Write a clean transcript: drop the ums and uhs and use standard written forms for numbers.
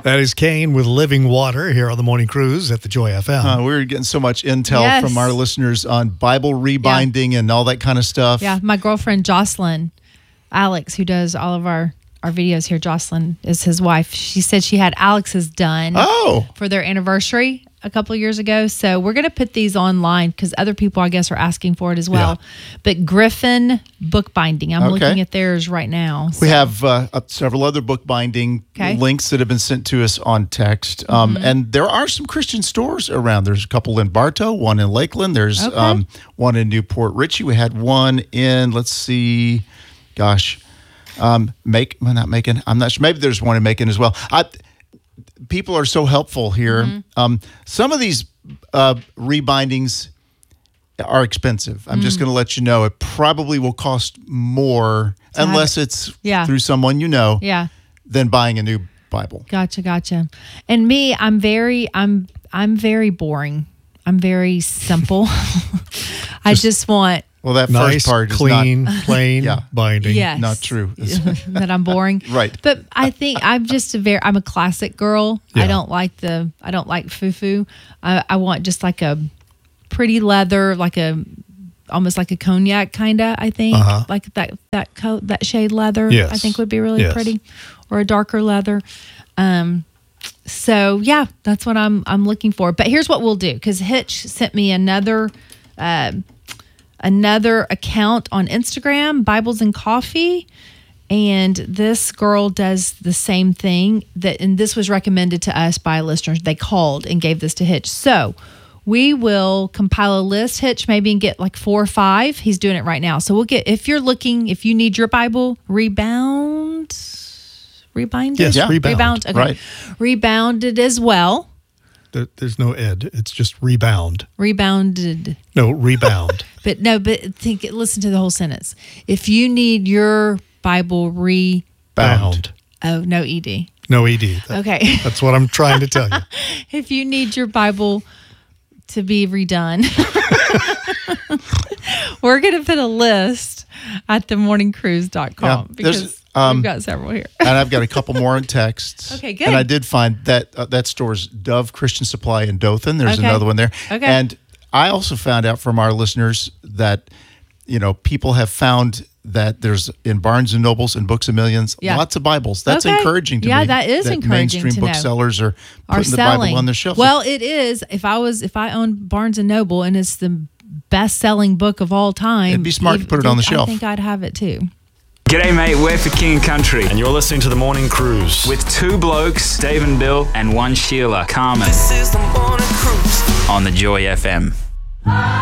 That is Kane with Living Water here on the Morning Cruise at the Joy FM. We're getting so much intel from our listeners on Bible rebinding and all that kind of stuff. Yeah, my girlfriend Jocelyn, Alex, who does all of our videos here, Jocelyn is his wife. She said she had Alex's done for their anniversary a couple of years ago. So we're going to put these online because other people, I guess, are asking for it as well. Yeah. But Griffin Bookbinding, I'm looking at theirs right now. So. We have several other bookbinding links that have been sent to us on text. And there are some Christian stores around. There's a couple in Bartow, one in Lakeland. There's one in Newport Richey. We had one in, let's see, not Macon. I'm not sure. Maybe there's one in Macon as well. People are so helpful here. Some of these rebindings are expensive. I'm just going to let you know. It probably will cost more unless it's through someone you know than buying a new Bible. Gotcha. And me, I'm very boring. I'm very simple. I just want... Well, that nice, first part is clean, plain binding. Yes. Not true. That I'm boring. Right. But I think I'm just I'm a classic girl. Yeah. I don't like foo-foo. I want just like a pretty leather, almost like a cognac kind of, I think. Like that coat, that shade leather, I think would be really pretty. Or a darker leather. So yeah, that's what I'm looking for. But here's what we'll do, because Hitch sent me another account on Instagram, Bibles and Coffee, and this girl does the same thing. And this was recommended to us by listeners. They called and gave this to Hitch. So we will compile a list, Hitch, maybe, and get like 4 or 5. He's doing it right now. So we'll get, if you need your Bible rebounded. Yes, rebound. Okay. Right. Rebounded as well. There's no ed. It's just rebound. Rebounded. No, rebound. Listen to the whole sentence. If you need your Bible bound. Oh, no ed. No ed. Okay. That's what I'm trying to tell you. If you need your Bible to be redone, we're going to put a list at themorningcruise.com because we've got several here. And I've got a couple more in text. Okay, good. And I did find that store's Dove Christian Supply in Dothan. There's another one there. Okay. And I also found out from our listeners that, people have found that there's in Barnes & Nobles and Books A Millions, lots of Bibles. That's encouraging to me. Yeah, that is encouraging mainstream to know. booksellers are putting the selling. Bible on their shelves. Well, it is. If I own Barnes & Noble and it's the best-selling book of all time, it'd be smart to put it on the shelf. I think I'd have it too. G'day, mate. We're for King Country. And you're listening to The Morning Cruise. With 2 blokes, Dave and Bill, and 1 Sheila, Carmen. This is The Morning Cruise on the Joy FM.